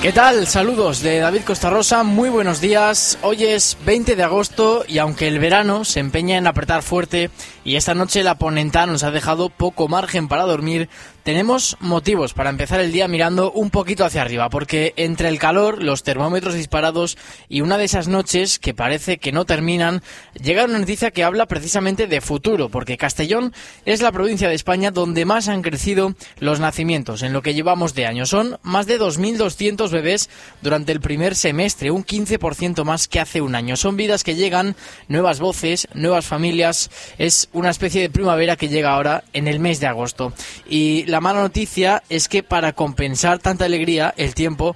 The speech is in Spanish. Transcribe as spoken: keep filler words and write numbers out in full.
¿Qué tal? Saludos de David Costarrosa, muy buenos días. Hoy es veinte de agosto y aunque el verano se empeña en apretar fuerte y esta noche la Ponentá nos ha dejado poco margen para dormir, tenemos motivos para empezar el día mirando un poquito hacia arriba, porque entre el calor, los termómetros disparados y una de esas noches que parece que no terminan, llega una noticia que habla precisamente de futuro, porque Castellón es la provincia de España donde más han crecido los nacimientos en lo que llevamos de año. Son más de dos mil doscientos bebés durante el primer semestre, un quince por ciento más que hace un año. Son vidas que llegan, nuevas voces, nuevas familias. Es una especie de primavera que llega ahora en el mes de agosto. Y la mala noticia es que para compensar tanta alegría, el tiempo